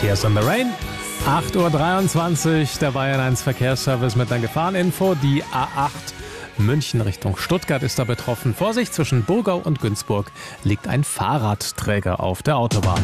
Tears in the Rain. 8.23 Uhr, der Bayern 1 Verkehrsservice mit einer Gefahreninfo. Die A8 München Richtung Stuttgart ist da betroffen. Vorsicht, zwischen Burgau und Günzburg liegt ein Fahrradträger auf der Autobahn.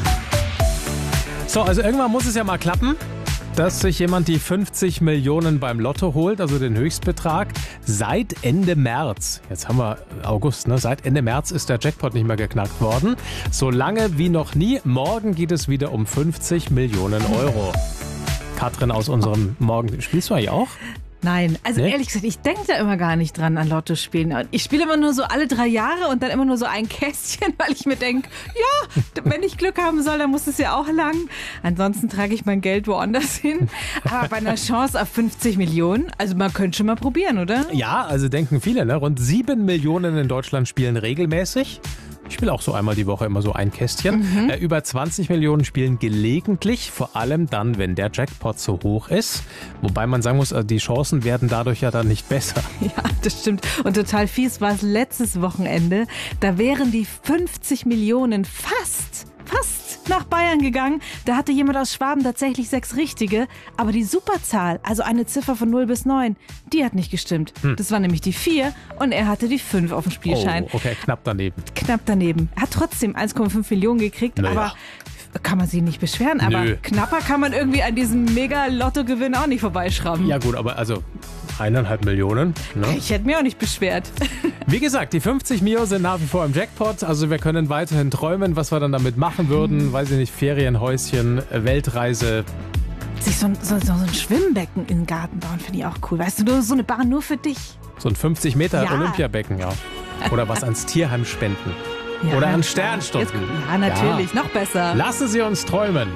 So, also irgendwann muss es ja mal klappen, dass sich jemand die 50 Millionen beim Lotto holt, also den Höchstbetrag. Seit Ende März, jetzt haben wir August, ne? Seit Ende März ist der Jackpot nicht mehr geknackt worden. So lange wie noch nie. Morgen geht es wieder um 50 Millionen Euro. Katrin aus unserem Morgen, spielst du eigentlich auch? Nein, also Nee? ehrlich gesagt, ich denke da immer gar nicht dran an Lotto spielen. Ich spiele immer nur so alle 3 Jahre und dann immer nur so ein Kästchen, weil ich mir denke, ja, wenn ich Glück haben soll, dann muss es ja auch lang. Ansonsten trage ich mein Geld woanders hin. Aber bei einer Chance auf 50 Millionen, also man könnte schon mal probieren, oder? Ja, also denken viele, ne? Rund 7 Millionen in Deutschland spielen regelmäßig. Ich spiele auch so einmal die Woche immer so ein Kästchen. Über 20 Millionen spielen gelegentlich, vor allem dann, wenn der Jackpot so hoch ist. Wobei man sagen muss, die Chancen werden dadurch ja dann nicht besser. Ja, das stimmt. Und total fies war es letztes Wochenende. Da wären die 50 Millionen fast nach Bayern gegangen. Da hatte jemand aus Schwaben tatsächlich 6 richtige. Aber die Superzahl, also eine Ziffer von 0 bis 9, die hat nicht gestimmt. Das war nämlich die 4 und er hatte die 5 auf dem Spielschein. Oh, okay, knapp daneben. Knapp daneben. Er hat trotzdem 1,5 Millionen gekriegt, Naja. aber kann man sich nicht beschweren. Aber Nö. knapper kann man irgendwie an diesem Mega-Lotto-Gewinn auch nicht vorbeischrauben. Ja gut, aber also 1,5 Millionen. Ne? Ich hätte mir auch nicht beschwert. Wie gesagt, die 50 Mio sind nach wie vor im Jackpot. Also wir können weiterhin träumen, was wir dann damit machen würden. Weiß ich nicht, Ferienhäuschen, Weltreise. Sich so ein Schwimmbecken in den Garten bauen, finde ich auch cool. Weißt du, nur so eine Bahn nur für dich. So ein 50 Meter Ja. Olympiabecken, ja. Oder was ans Tierheim spenden. Ja, Oder an klar. Sternstunden. Ja, natürlich. Noch besser. Lassen Sie uns träumen.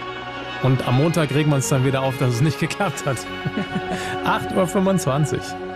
Und am Montag regen wir uns dann wieder auf, dass es nicht geklappt hat. 8.25 Uhr.